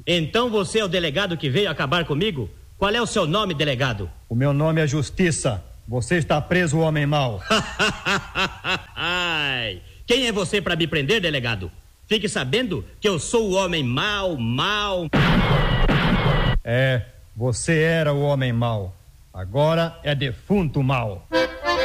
Então você é o delegado que veio acabar comigo? Qual é o seu nome, delegado? O meu nome é Justiça. Você está preso, homem mau. Ai, quem é você para me prender, delegado? Fique sabendo que eu sou o homem mau. É, você era o homem mau. Agora é defunto mau.